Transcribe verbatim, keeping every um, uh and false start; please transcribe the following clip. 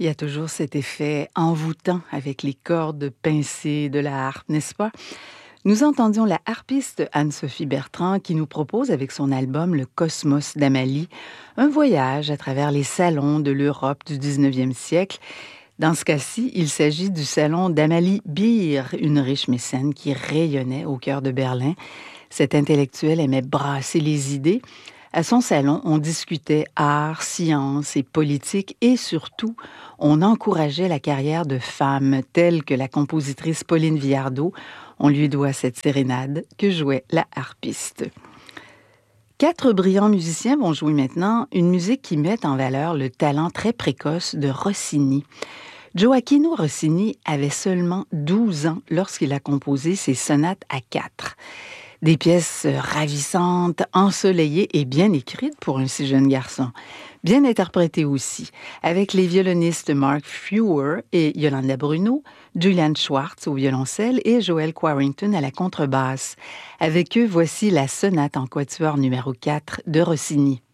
Il y a toujours cet effet envoûtant avec les cordes pincées de la harpe, n'est-ce pas? Nous entendions la harpiste Anne-Sophie Bertrand qui nous propose avec son album Le Cosmos d'Amalie un voyage à travers les salons de l'Europe du dix-neuvième siècle. Dans ce cas-ci, il s'agit du salon d'Amalie Beer, une riche mécène qui rayonnait au cœur de Berlin. Cette intellectuelle aimait brasser les idées. À son salon, on discutait art, science et politique et surtout, on encourageait la carrière de femmes telles que la compositrice Pauline Viardot. On lui doit cette sérénade que jouait la harpiste. Quatre brillants musiciens vont jouer maintenant une musique qui met en valeur le talent très précoce de Rossini. Gioacchino Rossini avait seulement douze ans lorsqu'il a composé ses sonates à quatre. Des pièces ravissantes, ensoleillées et bien écrites pour un si jeune garçon. Bien interprétées aussi, avec les violonistes Mark Fewer et Yolanda Bruno, Julian Schwartz au violoncelle et Joel Quarrington à la contrebasse. Avec eux, voici la sonate en quatuor numéro quatre de Rossini.